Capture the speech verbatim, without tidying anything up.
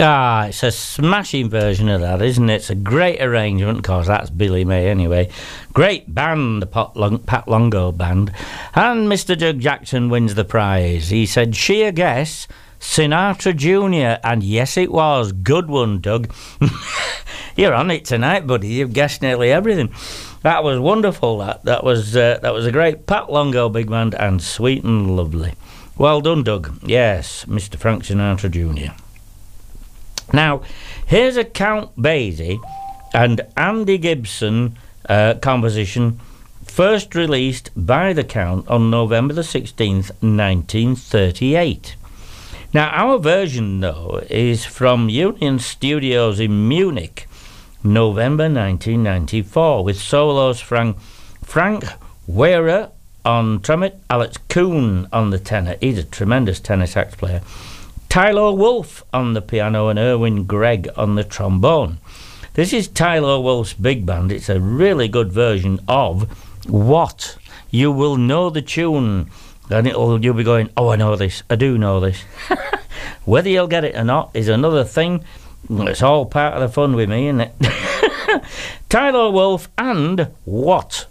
Ah, it's a smashing version of that, isn't it? It's a great arrangement, of course, that's Billy May anyway. Great band, the Pat, Long- Pat Longo Band. And Mister Doug Jackson wins the prize. He said, sheer guess, Sinatra Junior And yes, it was. Good one, Doug. You're on it tonight, buddy. You've guessed nearly everything. That was wonderful, that. That was, uh, that was a great Pat Longo big band and sweet and lovely. Well done, Doug. Yes, Mister Frank Sinatra Junior Now, here's a Count Basie and Andy Gibson uh, composition, first released by the Count on November the sixteenth, nineteen thirty-eight. Now, our version, though, is from Union Studios in Munich, November nineteen ninety-four, with solos from Frank Wehrer on trumpet, Alex Kuhn on the tenor. He's a tremendous tenor sax player. Tyler Wolf on the piano and Erwin Gregg on the trombone. This is Tyler Wolf's big band. It's a really good version of What? You will know the tune, and it'll, you'll be going, oh, I know this, I do know this. Whether you'll get it or not is another thing. It's all part of the fun with me, isn't it? Tyler Wolf and What?